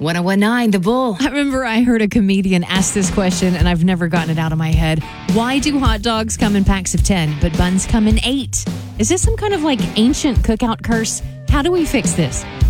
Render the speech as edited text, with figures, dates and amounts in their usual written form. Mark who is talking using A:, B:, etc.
A: 1019 The Bull.
B: I remember I heard a comedian ask this question, and I've never gotten it out of my head. Why do hot dogs come in packs of 10, but buns come in 8? Is this some kind of ancient cookout curse? How do we fix this?